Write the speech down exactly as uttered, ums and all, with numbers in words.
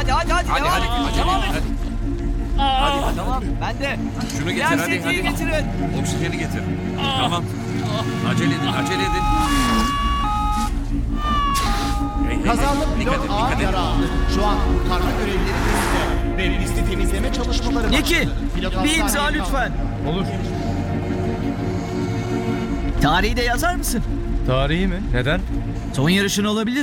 hadi hadi hadi. Hadi devam hadi. et. Acele Devam edin. et. Hadi hadi. Tamam ben de. Şunu getir Diğer hadi setiyi hadi. getirin. Oksijeni getir. Tamam. Acele edin acele edin. Hey, hey, hey. Kazalı Dikkat pilot et, ağır dikkat et. yara aldı. Şu an kurtarma görevlileri üstünde ve pisti temizleme çalışmaları Niki başladı. Pilot bir imza hastaneye lütfen. Olur. Tarihi de yazar mısın? Tarihi mi? Neden? Son yarışın olabilir.